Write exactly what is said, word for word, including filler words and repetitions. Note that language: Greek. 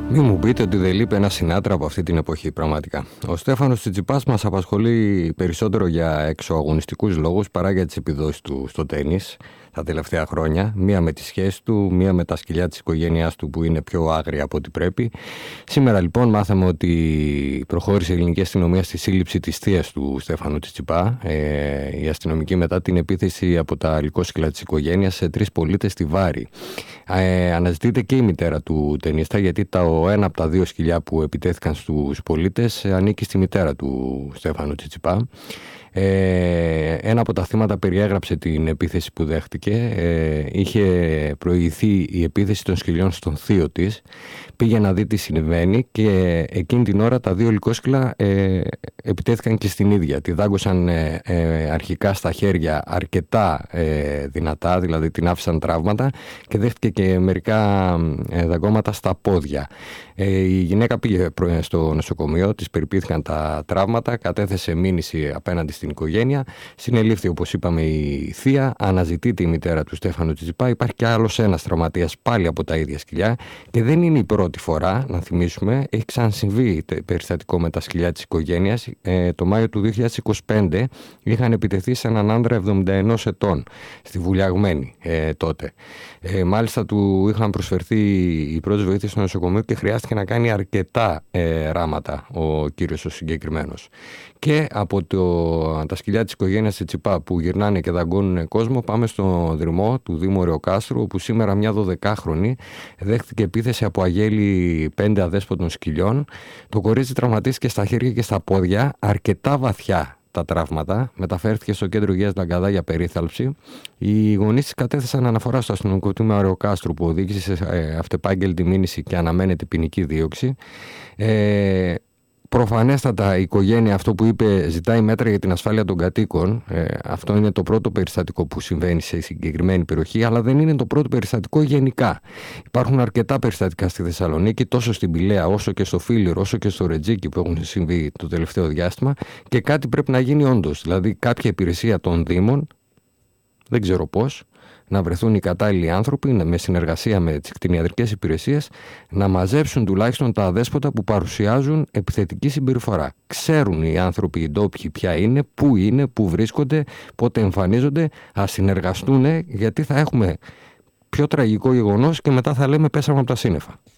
Μη μου πείτε ότι δεν λείπει ένα Σινάτρα από αυτή την εποχή, πραγματικά. Ο Στέφανος Τσιτσιπάς μας απασχολεί περισσότερο για εξωαγωνιστικούς λόγους παρά για τις επιδόσεις του στο τένις τα τελευταία χρόνια. Μία με τη σχέση του, μία με τα σκυλιά της οικογένειάς του που είναι πιο άγρια από ό,τι πρέπει. Σήμερα λοιπόν μάθαμε ότι προχώρησε η ελληνική αστυνομία στη σύλληψη της θείας του Στέφανου Τσιτσιπά. Ε, η αστυνομική μετά την επίθεση από τα λυκόσκυλα της οικογένειας σε τρεις πολίτες στη Βάρη. Ε, αναζητείται και η μητέρα του τενίστα, γιατί τα, ο ένα από τα δύο σκυλιά που επιτέθηκαν στους πολίτες ανήκει στη μητέρα του Στέφανου Τσιτσιπά. Ε, ένα από τα θύματα περιέγραψε την επίθεση που δέχτηκε. Ε, είχε προηγηθεί η επίθεση των σκυλιών στον θείο της. Πήγε να δει τι συμβαίνει και εκείνη την ώρα τα δύο λυκόσκυλα ε, επιτέθηκαν και στην ίδια. Τη δάγκωσαν ε, ε, αρχικά στα χέρια αρκετά ε, δυνατά, δηλαδή την άφησαν τραύματα, και δέχτηκε και μερικά ε, δαγκώματα στα πόδια. Ε, η γυναίκα πήγε στο νοσοκομείο, της περιποιήθηκαν τα τραύματα, κατέθεσε μήνυση απέναντι στην οικογένεια. Συνελήφθη, όπως είπαμε, η θεία, αναζητείται η μητέρα του Στέφανου Τσιτσιπά. Υπάρχει και άλλος ένας τραυματίας πάλι από τα ίδια σκυλιά, και δεν είναι η πρώτη φορά, να θυμίσουμε. Έχει ξανασυμβεί περιστατικό με τα σκυλιά της οικογένειας. Ε, το Μάιο του δύο χιλιάδες είκοσι πέντε είχαν επιτεθεί σε έναν άντρα εβδομήντα ενός ετών στη Βουλιαγμένη ε, τότε. Ε, μάλιστα του είχαν προσφερθεί οι πρώτες βοήθειες στο νοσοκομείο και χρειάστηκε να κάνει αρκετά ε, ράματα ο κύριος ο συγκεκριμένος. Και από το, τα σκυλιά της οικογένειας Τσιτσιπά που γυρνάνε και δαγκώνουν κόσμο, πάμε στο δρυμό του Δήμου Ρεοκάστρου, όπου σήμερα μια δωδεκάχρονη δέχτηκε επίθεση από αγέλη πέντε αδέσποτων σκυλιών. Το κορίτσι τραυματίστηκε στα χέρια και στα πόδια, αρκετά βαθιά τα τραύματα, μεταφέρθηκε στο κέντρο υγείας Λαγκαδά για περίθαλψη. Οι γονείς της κατέθεσαν αναφορά στο αστυνομικό τμήμα Ρεοκάστρου, που οδήγησε σε ε, αυτεπάγγελτη μήνυση και αναμένεται ποινική δίωξη. Ε, Προφανέστατα η οικογένεια, αυτό που είπε, ζητάει μέτρα για την ασφάλεια των κατοίκων. Ε, αυτό είναι το πρώτο περιστατικό που συμβαίνει σε συγκεκριμένη περιοχή, αλλά δεν είναι το πρώτο περιστατικό γενικά. Υπάρχουν αρκετά περιστατικά στη Θεσσαλονίκη, τόσο στην Πηλαία όσο και στο Φίλιρο, όσο και στο Ρετζίκι, που έχουν συμβεί το τελευταίο διάστημα, και κάτι πρέπει να γίνει όντως. Δηλαδή κάποια υπηρεσία των Δήμων, δεν ξέρω πώς, να βρεθούν οι κατάλληλοι άνθρωποι με συνεργασία με τις κτηνιατρικές υπηρεσίες να μαζέψουν τουλάχιστον τα αδέσποτα που παρουσιάζουν επιθετική συμπεριφορά. Ξέρουν οι άνθρωποι οι ντόπιοι ποια είναι, πού είναι, πού βρίσκονται, πότε εμφανίζονται. Ας συνεργαστούν, γιατί θα έχουμε πιο τραγικό γεγονός και μετά θα λέμε πέσαμε από τα σύννεφα.